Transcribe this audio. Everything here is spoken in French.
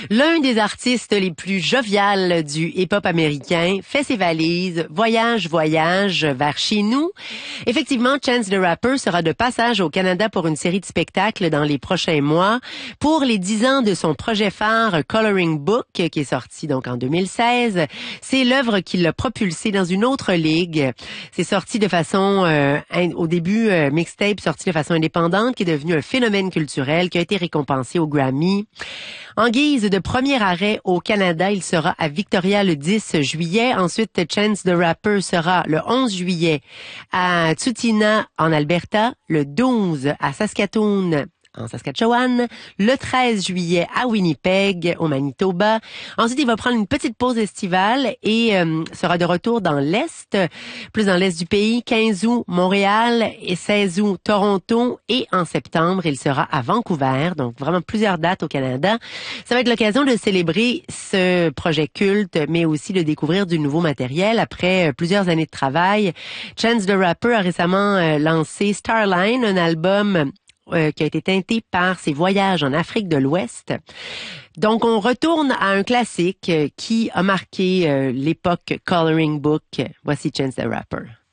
L'un des artistes les plus joviales du hip-hop américain fait ses valises, voyage vers chez nous. Effectivement, Chance the Rapper sera de passage au Canada pour une série de spectacles dans les prochains mois. Pour les 10 ans de son projet phare Coloring Book, qui est sorti donc en 2016, c'est l'œuvre qui l'a propulsé dans une autre ligue. C'est sorti de façon, au début, mixtape sorti de façon indépendante, qui est devenu un phénomène culturel, qui a été récompensé au Grammy. En guise de premier arrêt au Canada, il sera à Victoria le 10 juillet. Ensuite, Chance the Rapper sera le 11 juillet à Tsutina en Alberta, le 12 à Saskatoon en Saskatchewan, le 13 juillet à Winnipeg, au Manitoba. Ensuite, il va prendre une petite pause estivale et sera de retour dans l'Est, plus dans l'Est du pays, 15 août Montréal et 16 août Toronto. Et en septembre, il sera à Vancouver, donc vraiment plusieurs dates au Canada. Ça va être l'occasion de célébrer ce projet culte, mais aussi de découvrir du nouveau matériel. Après plusieurs années de travail, Chance the Rapper a récemment lancé Starline, un album qui a été teinté par ses voyages en Afrique de l'Ouest. Donc, on retourne à un classique qui a marqué l'époque Coloring Book. Voici Chance the Rapper.